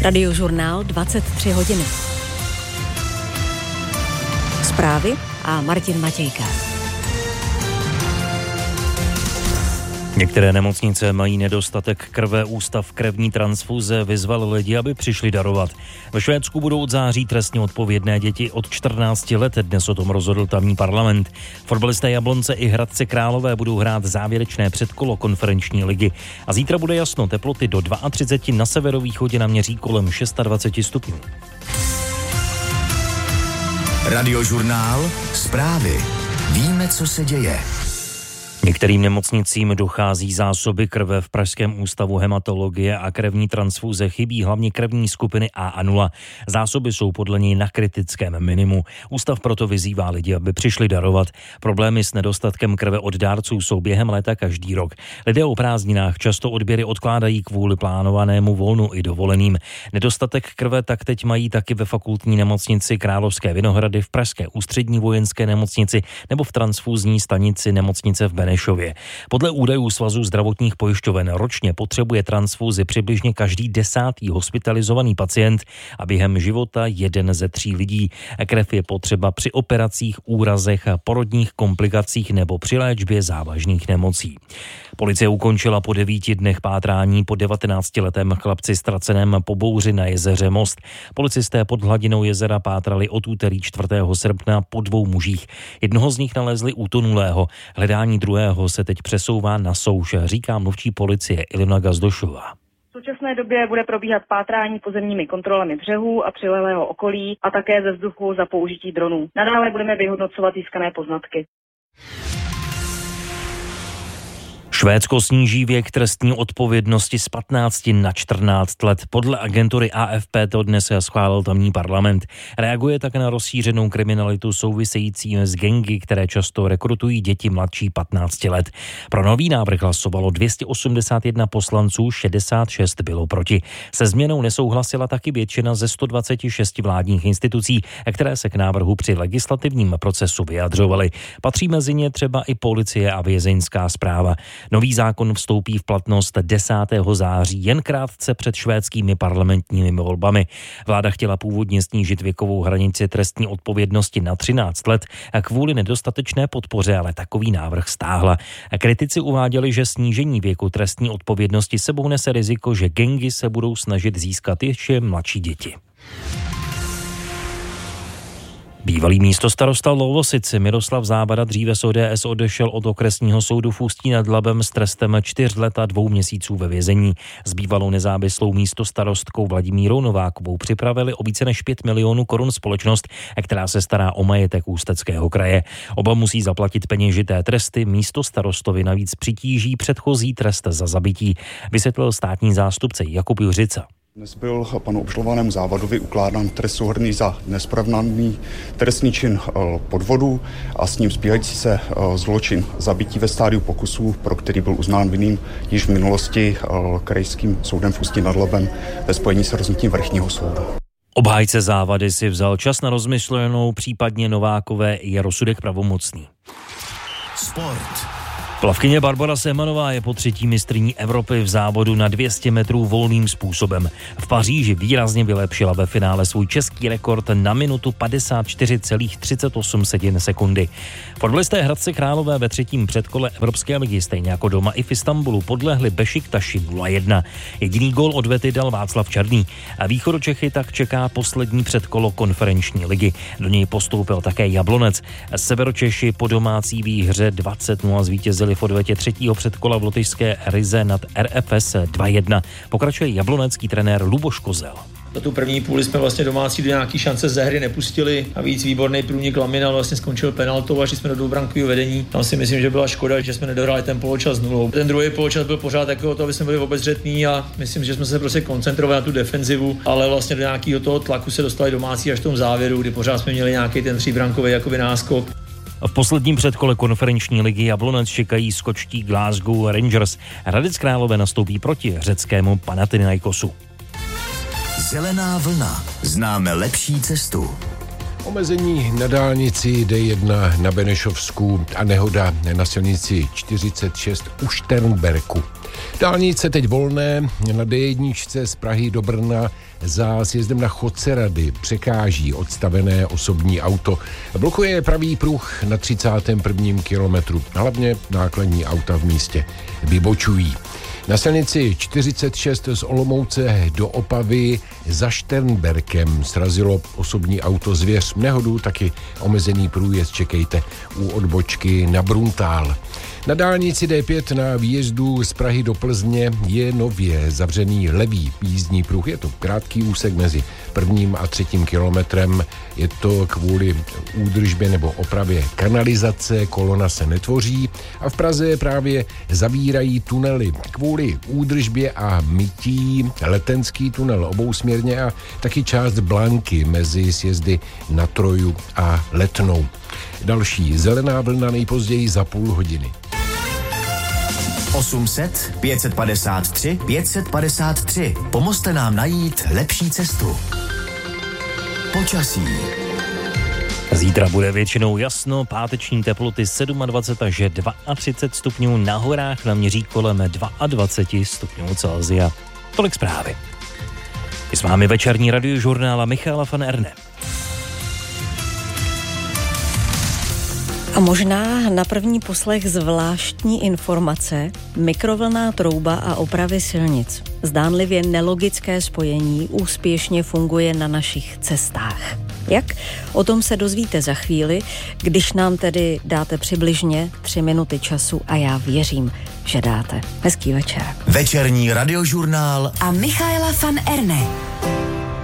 Radiožurnál 23 hodiny. Zprávy a Martin Matějka. Některé nemocnice mají nedostatek krve, ústav krevní transfuze vyzval lidi, aby přišli darovat. Ve Švédsku budou od září trestně odpovědné děti od 14 let, dnes o tom rozhodl tamní parlament. Fotbalisté Jablonce i Hradce Králové budou hrát závěrečné předkolo konferenční ligy. A zítra bude jasno, teploty do 32, na severovýchodě naměří kolem 26 stupňů. Radiožurnál, zprávy. Víme, co se děje. Některým nemocnicím dochází zásoby krve. V Pražském ústavu hematologie a krevní transfuze chybí hlavně krevní skupiny A a 0. Zásoby jsou podle něj na kritickém minimu. Ústav proto vyzývá lidi, aby přišli darovat. Problémy s nedostatkem krve od dárců jsou během léta každý rok. Lidé o prázdninách často odběry odkládají kvůli plánovanému volnu i dovoleným. Nedostatek krve tak teď mají taky ve fakultní nemocnici Královské Vinohrady, v Pražské ústřední vojenské nemocnici nebo v transfuzní stanici nemocnice v Benešově. Podle údajů Svazu zdravotních pojišťoven ročně potřebuje transfuzi přibližně každý 10. hospitalizovaný pacient a během života 1 ze 3 lidí. Krev je potřeba při operacích, úrazech, porodních komplikacích nebo při léčbě závažných nemocí. Policie ukončila po 9 dnech pátrání po 19letém chlapci ztraceném po bouři na jezeře Most. Policisté pod hladinou jezera pátrali od úterý 4. srpna po 2 mužích. Jednoho z nich nalezli utonulého. Hledání druhého se teď přesouvá na souš, říká mluvčí policie Ilona Gazdošová. V současné době bude probíhat pátrání pozemními kontrolami břehů a přilehlého okolí a také ze vzduchu za použití dronů. Nadále budeme vyhodnocovat získané poznatky. Švédsko sníží věk trestní odpovědnosti z 15 na 14 let. Podle agentury AFP to dnes schválil tamní parlament. Reaguje tak na rozšířenou kriminalitu související s gangy, které často rekrutují děti mladší 15 let. Pro nový návrh hlasovalo 281 poslanců, 66 bylo proti. Se změnou nesouhlasila taky většina ze 126 vládních institucí, které se k návrhu při legislativním procesu vyjadřovaly. Patří mezi ně třeba i policie a vězeňská správa. Nový zákon vstoupí v platnost 10. září, jen krátce před švédskými parlamentními volbami. Vláda chtěla původně snížit věkovou hranici trestní odpovědnosti na 13 let a kvůli nedostatečné podpoře ale takový návrh stáhla. Kritici uváděli, že snížení věku trestní odpovědnosti sebou nese riziko, že gangy se budou snažit získat ještě mladší děti. Bývalý místostarosta Lovosice Miroslav Zábada dříve z ODS odešel od okresního soudu v Ústí nad Labem s trestem 4 let a 2 měsíců ve vězení. S bývalou nezávislou místostarostkou Vladimírou Novákovou připravili o více než 5 milionů korun společnost, která se stará o majetek Ústeckého kraje. Oba musí zaplatit peněžité tresty, místostarostovi navíc přitíží předchozí trest za zabití, vysvětlil státní zástupce Jakub Juřica. Dnes byl panu obžalovanému Závadovi ukládán trest souhrnný za nespravný trestný čin podvodu a s ním spíhající se zločin zabití ve stádiu pokusu, pro který byl uznán vinným již v minulosti krajským soudem v Ústí nad Labem ve spojení s rozhodnutím vrchního soudu. Obhájce Závady si vzal čas na rozmyšlenou, případně Novákové je rozsudek pravomocný. Sport. Plavkyně Barbora Semanová je po 3. mistryní Evropy v závodu na 200 metrů volným způsobem. V Paříži výrazně vylepšila ve finále svůj český rekord na minutu 54,38 sekundy. Fotbalisté Hradce Králové ve 3. předkole Evropské ligy stejně jako doma i v Istanbulu podlehli Bešiktaši 0-1. Jediný gól od Vety dal Václav Černý. A Východočechy tak čeká poslední předkolo konferenční ligy. Do něj postoupil také Jablonec. Severočeši po domácí výhře 20-0 zvítězili v odvetě 3. předkola v lotyšské Rize nad RFS 2-1. Pokračuje jablonecký trenér Luboš Kozel. Za tu první půli jsme vlastně domácí do nějaký šance ze hry nepustili a víc výborný průnik Lamina vlastně skončil penaltou a šli jsme do dvoubrankového vedení. Tam si myslím, že byla škoda, že jsme nedohráli ten poločas 0. Ten druhý poločas byl pořád takový, aby jsme byli obezřetní a myslím, že jsme se prostě koncentrovali na tu defenzivu, ale vlastně do nějakého toho tlaku se dostali domácí až v tom závěru, kdy pořád jsme měli nějaký ten tříbrankový jakoby náskok. V posledním předkole konferenční ligy Jablonec čekají skočtí Glasgow Rangers. Hradec Králové nastoupí proti řeckému Panathinaikosu. Zelená vlna. Známe lepší cestu. Omezení na dálnici D1 na Benešovsku a nehoda na silnici 46 u Šternberku. Dálnice teď volné, na D1 z Prahy do Brna za sjezdem na Chodcerady překáží odstavené osobní auto. Blokuje pravý pruh na 31. kilometru. Hlavně nákladní auta v místě vybočují. Na silnici 46 z Olomouce do Opavy za Šternberkem srazilo osobní auto Zvěř. Nehodu taky omezený průjezd čekejte u odbočky na Bruntál. Na dálnici D5 na výjezdu z Prahy do Plzně je nově zavřený levý jízdní pruh. Je to krátký úsek mezi 1. a 3. kilometrem. Je to kvůli údržbě nebo opravě kanalizace, kolona se netvoří a v Praze právě zavírají tunely. Kvůli údržbě a mytí Letenský tunel obousměrně a taky část Blanky mezi sjezdy na Troju a Letnou. Další zelená vlna nejpozději za půl hodiny. 800 553 553. Pomozte nám najít lepší cestu. Počasí. Zítra bude většinou jasno, páteční teploty 27 až 32 stupňů, na horách naměří kolem 22 stupňů Celsia. Tolik zprávy. Je s vámi večerní radiožurnál Michaela van Erne. A možná na první poslech zvláštní informace, mikrovlnná trouba a opravy silnic. Zdánlivě nelogické spojení úspěšně funguje na našich cestách. Jak? O tom se dozvíte za chvíli, když nám tedy dáte přibližně 3 minuty času a já věřím, že dáte. Hezký večer. Večerní radiožurnál a Michaela van Erne.